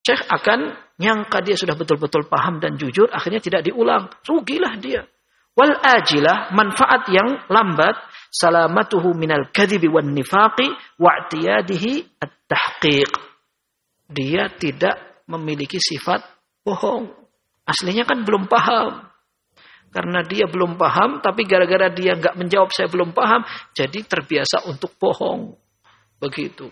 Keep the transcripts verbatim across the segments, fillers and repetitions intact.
Syekh akan nyangka dia sudah betul-betul paham dan jujur, akhirnya tidak diulang. Rugilah dia. Wal ajilah, manfaat yang lambat, salamatuhu minal kadhibi wan nifaqi wa'tiyadihi at-tahqiq. Dia tidak memiliki sifat bohong. Aslinya kan belum paham. Karena dia belum paham, tapi gara-gara dia nggak menjawab saya belum paham, jadi terbiasa untuk bohong. Begitu.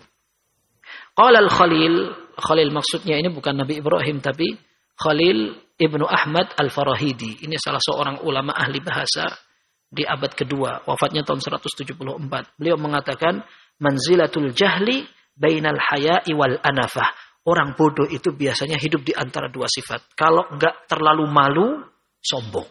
Qala al-Khalil, Khalil maksudnya ini bukan Nabi Ibrahim, tapi Khalil Ibnu Ahmad Al-Farahidi. Ini salah seorang ulama ahli bahasa di abad kedua. Wafatnya tahun seratus tujuh puluh empat. Beliau mengatakan, manzilatul jahli bainal haya'i wal anafah. Orang bodoh itu biasanya hidup di antara dua sifat. Kalau enggak terlalu malu, sombong.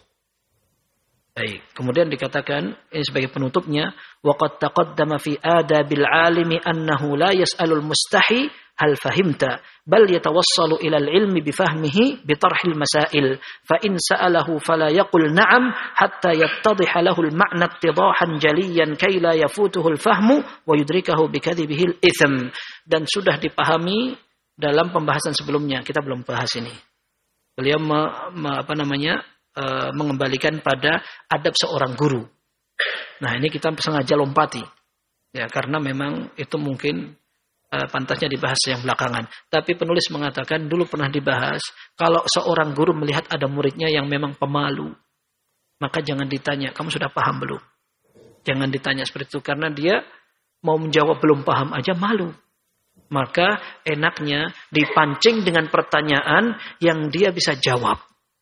Baik. Kemudian dikatakan, ini sebagai penutupnya, وَقَدْ تَقَدَّمَ فِي آدَابِ الْعَالِمِ أَنَّهُ لَا يَسْأَلُ الْمُسْتَحِي هل فهمت بل يتوصل إلى العلم بفهمه بطرح المسائل فإن سأله فلا يقل نعم حتى يتضح له المعنى اتضاحا جليا كي لا يفوته الفهم ويدركه بكذبه الإثم. Dan sudah dipahami dalam pembahasan sebelumnya, kita belum bahas ini. Beliau me, me, apa namanya e, mengembalikan pada adab seorang guru. Nah, ini kita sengaja lompati ya, karena memang itu mungkin pantasnya dibahas yang belakangan. Tapi penulis mengatakan dulu pernah dibahas, kalau seorang guru melihat ada muridnya yang memang pemalu, maka jangan ditanya, kamu sudah paham belum? Jangan ditanya seperti itu, karena dia mau menjawab belum paham aja malu. Maka enaknya dipancing dengan pertanyaan yang dia bisa jawab.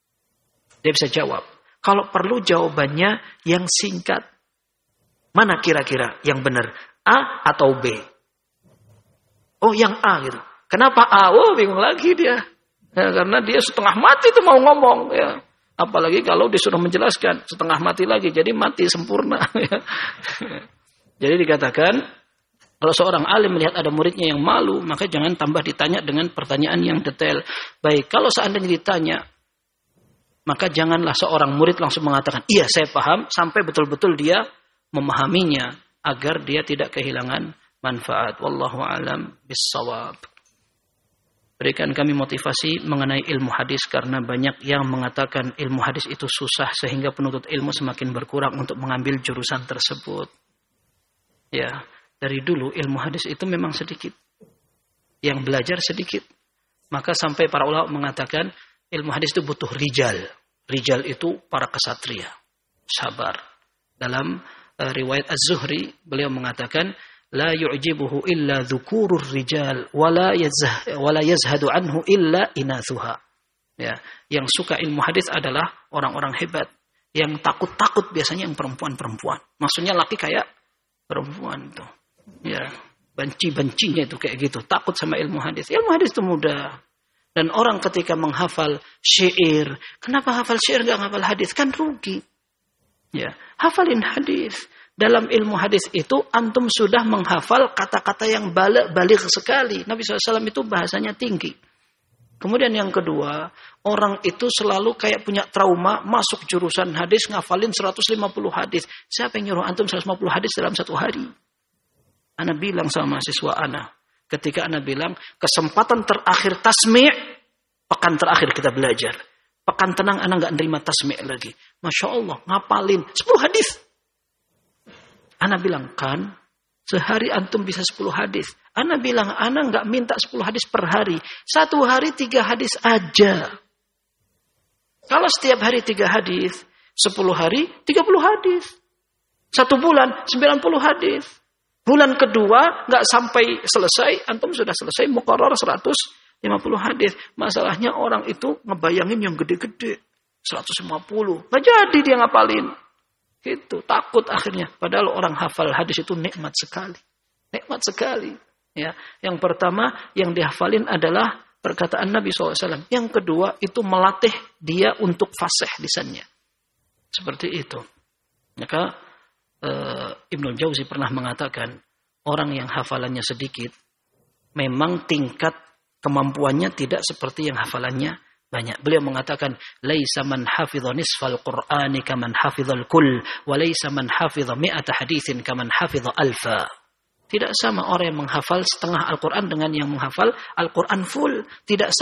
Dia bisa jawab. Kalau perlu jawabannya yang singkat. Mana kira-kira yang benar? A atau B? Oh, yang A gitu. Kenapa A? Oh, bingung lagi dia. Ya, karena dia setengah mati itu mau ngomong. Ya. Apalagi kalau disuruh menjelaskan. Setengah mati lagi. Jadi mati sempurna. Ya. Jadi dikatakan, kalau seorang alim melihat ada muridnya yang malu, maka jangan tambah ditanya dengan pertanyaan yang detail. Baik, kalau seandainya ditanya, maka janganlah seorang murid langsung mengatakan, iya saya paham, sampai betul-betul dia memahaminya. Agar dia tidak kehilangan manfaat. Wallahu a'lam bis-shawab. Berikan kami motivasi mengenai ilmu hadis karena banyak yang mengatakan ilmu hadis itu susah sehingga penuntut ilmu semakin berkurang untuk mengambil jurusan tersebut. Ya, dari dulu ilmu hadis itu memang sedikit. Yang belajar sedikit. Maka sampai para ulama mengatakan ilmu hadis itu butuh rijal. Rijal itu para kesatria. Sabar. Dalam uh, riwayat Az-Zuhri beliau mengatakan la yu'jibuhu illa dhukurur rijal wala yazh wala yazhadu anhu illa inathuha. Ya, yang suka ilmu hadis adalah orang-orang hebat. Yang takut-takut biasanya yang perempuan-perempuan. Maksudnya laki kayak perempuan tuh. Ya, benci-bencinya itu kayak gitu, takut sama ilmu hadis. Ilmu hadis itu mudah. Dan orang ketika menghafal syair, kenapa hafal syair enggak hafal hadis? Kan rugi. Ya, hafalin hadis. Dalam ilmu hadis itu antum sudah menghafal kata-kata yang balik sekali. Nabi shallallahu alaihi wasallam itu bahasanya tinggi. Kemudian yang kedua, orang itu selalu kayak punya trauma masuk jurusan hadis ngafalin seratus lima puluh hadis. Siapa yang nyuruh antum seratus lima puluh hadis dalam satu hari? Ana bilang sama mahasiswa ana, ketika ana bilang kesempatan terakhir tasmi', pekan terakhir kita belajar. Pekan tenang ana enggak nerima tasmi' lagi. Masya Allah, ngapalin sepuluh hadis. Ana bilang, kan, sehari antum bisa sepuluh hadis. Ana bilang, ana enggak minta sepuluh hadis per hari. Satu hari tiga hadis aja. Kalau setiap hari tiga hadis, sepuluh hari tiga puluh hadis. Satu bulan sembilan puluh hadis. Bulan kedua enggak sampai selesai, antum sudah selesai muqarrar seratus lima puluh hadis. Masalahnya orang itu ngebayangin yang gede-gede. seratus lima puluh. Enggak jadi dia ngapalin. Gitu, takut akhirnya. Padahal orang hafal hadis itu nikmat sekali. Nikmat sekali. Ya, yang pertama yang dihafalin adalah perkataan Nabi shallallahu alaihi wasallam. Yang kedua itu melatih dia untuk fasih lisannya. Seperti itu. Maka e, Ibnu Jauzi pernah mengatakan orang yang hafalannya sedikit memang tingkat kemampuannya tidak seperti yang hafalannya banyak. Beliau mengatakan, laisa man hafidha nisfal Qur'ani kaman hafidhal kull, wa laisa man hafidha mi'ata haditsin kaman hafidha alfa. Tidak sama orang yang menghafal setengah Al-Quran dengan yang menghafal Al-Quran full. Tidak